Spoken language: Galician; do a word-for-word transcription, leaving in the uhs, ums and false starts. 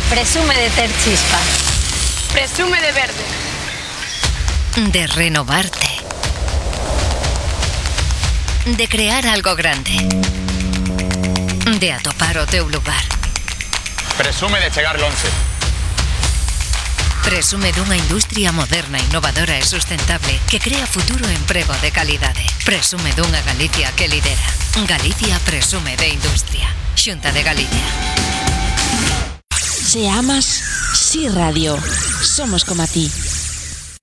Presume de ter chispa. Presume de verde. De renovarte. De crear algo grande. De atopar o teu lugar. Presume de chegar longe. Presume dunha industria moderna, innovadora e sustentable que crea futuro e emprego de calidade. Presume dunha Galicia que lidera. Galicia presume de industria. Xunta de Galicia. Se amas, Si Radio. Somos como a ti.